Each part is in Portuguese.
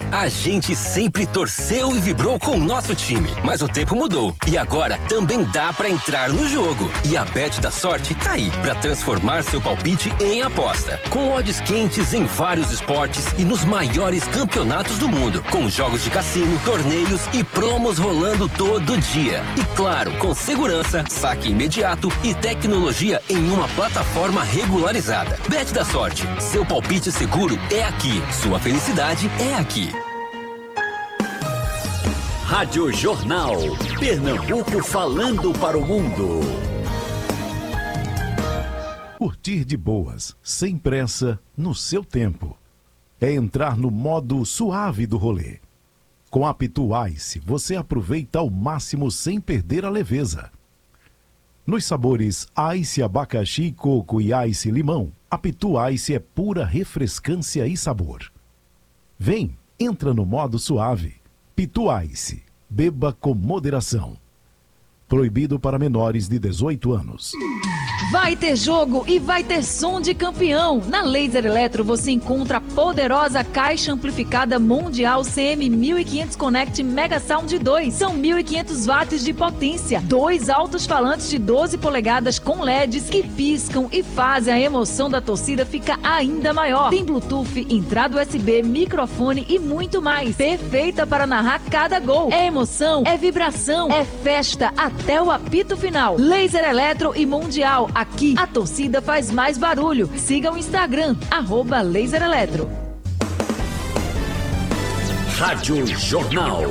A gente sempre torceu e vibrou com o nosso time, mas o tempo mudou e agora também dá pra entrar no jogo. E a Bet da Sorte tá aí pra transformar seu palpite em aposta. Com odds quentes em vários esportes e nos maiores campeonatos do mundo, com jogos de cassino, torneios e promos rolando todo dia. E claro, com segurança, saque imediato e tecnologia em uma plataforma regularizada. Bet da Sorte, seu palpite seguro é aqui, sua felicidade é aqui. Rádio Jornal, Pernambuco falando para o mundo. Curtir de boas, sem pressa, no seu tempo. É entrar no modo suave do rolê. Com a Pitu Ice, você aproveita ao máximo sem perder a leveza. Nos sabores Ice abacaxi, coco e Ice limão, a Pitu Ice é pura refrescância e sabor. Vem, entra no modo suave. Pitu Ice, beba com moderação. Proibido para menores de 18 anos. Vai ter jogo e vai ter som de campeão. Na Laser Eletro você encontra a poderosa caixa amplificada mundial CM1500 Connect Mega Sound 2. São 1.500 watts de potência. 2 altos-falantes de 12 polegadas com LEDs que piscam e fazem a emoção da torcida ficar ainda maior. Tem Bluetooth, entrada USB, microfone e muito mais. Perfeita para narrar cada gol. É emoção, é vibração, é festa até o apito final. Laser Eletro e Mundial. Aqui, a torcida faz mais barulho. Siga o Instagram, @Laser Eletro. Rádio Jornal.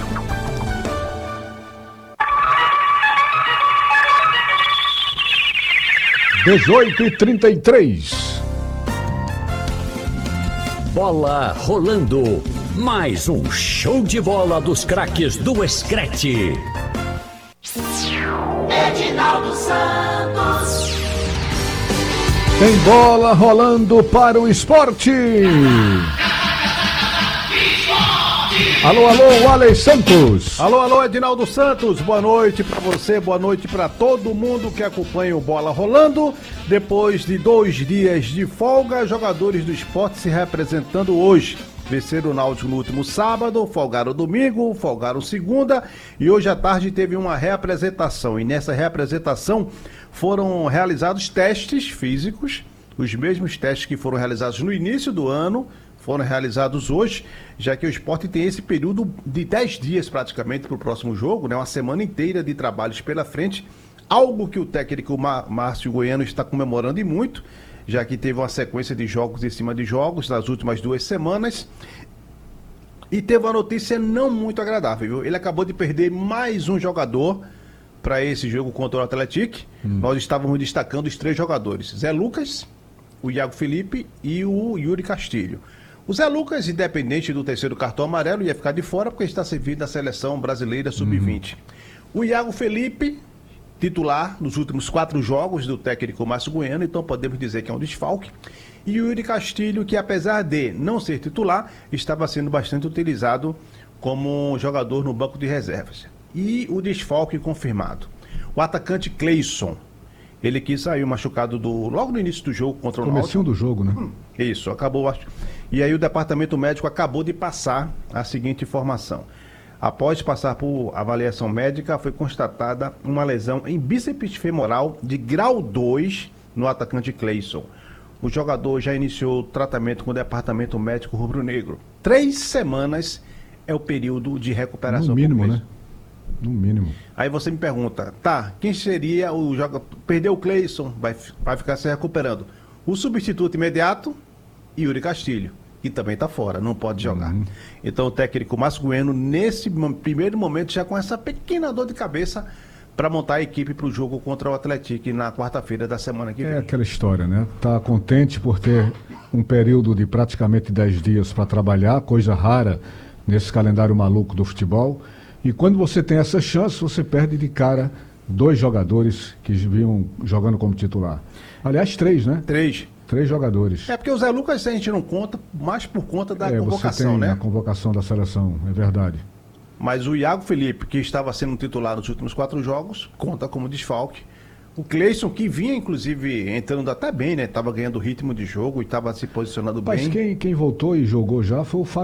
Dezoito e 33. Bola rolando. Mais um show de bola dos craques do Screte. Edinaldo Santos. Tem bola rolando para o esporte. Alô, alô, Alex Santos. Alô, alô, Edinaldo Santos. Boa noite para você, boa noite para todo mundo que acompanha o Bola Rolando. Depois de 2 dias de folga, jogadores do esporte se representando hoje. Venceram o Náutico no último sábado, folgaram domingo, folgaram segunda e hoje à tarde teve uma reapresentação. E nessa reapresentação foram realizados testes físicos, os mesmos testes que foram realizados no início do ano, foram realizados hoje, já que o esporte tem esse período de 10 dias praticamente para o próximo jogo, né? Uma semana inteira de trabalhos pela frente, algo que o técnico Márcio Goiano está comemorando e muito, já que teve uma sequência de jogos em cima de jogos nas últimas 2 semanas. E teve uma notícia não muito agradável, viu? Ele acabou de perder mais um jogador para esse jogo contra o Atlético. Nós estávamos destacando os 3 jogadores: Zé Lucas, o Iago Felipe e o Yuri Castilho. O Zé Lucas, independente do 3º cartão amarelo, ia ficar de fora porque está servindo na seleção brasileira sub-20. O Iago Felipe, titular nos últimos 4 jogos do técnico Márcio Goiano, então podemos dizer que é um desfalque. E o Yuri Castilho, que apesar de não ser titular, estava sendo bastante utilizado como jogador no banco de reservas. E o desfalque confirmado: o atacante Cleison, ele que saiu machucado logo no início do jogo contra o Náutico. Comecinho do jogo, né? Isso, acabou. E aí o departamento médico acabou de passar a seguinte informação: após passar por avaliação médica, foi constatada uma lesão em bíceps femoral de grau 2 no atacante Cleison. O jogador já iniciou o tratamento com o departamento médico rubro-negro. 3 semanas é o período de recuperação. No mínimo, né? No mínimo. Aí você me pergunta, tá, quem seria o jogador? Perdeu o Cleison, vai ficar se recuperando. O substituto imediato, Yuri Castilho, que também está fora, não pode jogar. Então o técnico Márcio Goiano, nesse primeiro momento, já com essa pequena dor de cabeça para montar a equipe para o jogo contra o Atlético na quarta-feira da semana que vem. É aquela história, né? Tá contente por ter um período de praticamente 10 dias para trabalhar, coisa rara nesse calendário maluco do futebol. E quando você tem essa chance, você perde de cara 2 jogadores que vinham jogando como titular. Aliás, 3, né? 3 jogadores. É porque o Zé Lucas a gente não conta, mais por conta da convocação, você tem né? a convocação da seleção, é verdade. Mas o Iago Felipe, que estava sendo titular nos últimos 4 jogos, conta como desfalque. O Cleison, que vinha, inclusive, entrando até bem, né? Estava ganhando ritmo de jogo e estava se posicionando bem. Mas quem voltou e jogou já foi o Fábio